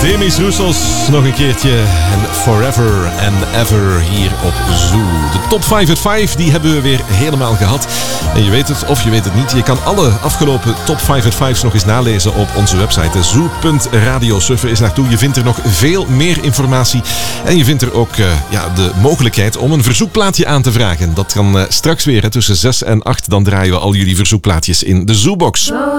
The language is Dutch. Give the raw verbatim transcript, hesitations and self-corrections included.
Demis Roussos nog een keertje. En Forever and Ever hier op Zoo. De top vijf uit vijf, die hebben we weer helemaal gehad. En je weet het of je weet het niet. Je kan alle afgelopen top vijf uit vijf's nog eens nalezen op onze website. zoo punt radio. Surf er eens naartoe. Je vindt er nog veel meer informatie. En je vindt er ook uh, ja, de mogelijkheid om een verzoekplaatje aan te vragen. Dat kan uh, straks weer hè, tussen zes en acht. Dan draaien we al jullie verzoekplaatjes in de Zoobox.